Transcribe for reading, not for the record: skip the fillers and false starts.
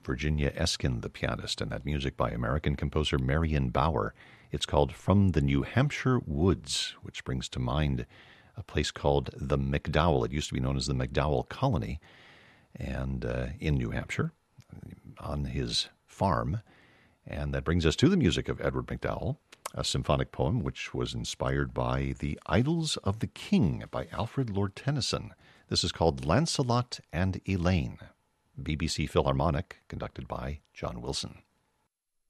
Virginia Eskin, the pianist, and that music by American composer Marion Bauer. It's called From the New Hampshire Woods, which brings to mind a place called the McDowell. It used to be known as the McDowell Colony, and in New Hampshire, on his farm. And that brings us to the music of Edward MacDowell, a symphonic poem which was inspired by The Idylls of the King by Alfred Lord Tennyson. This is called Lancelot and Elaine, BBC Philharmonic, conducted by John Wilson.